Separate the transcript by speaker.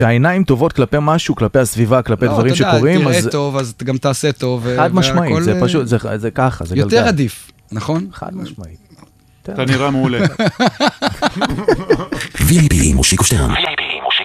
Speaker 1: שהעיניים טובות כלפי משהו, כלפי הסביבה, כלפי דברים שקורים.
Speaker 2: תראה טוב, אז גם תעשה טוב.
Speaker 1: חד משמעית, זה פשוט, זה ככה, זה גלגל.
Speaker 2: יותר עדיף, נכון?
Speaker 1: חד משמעית.
Speaker 3: אתה נראה מעולה.
Speaker 4: VIP עם מושיקו שטרן.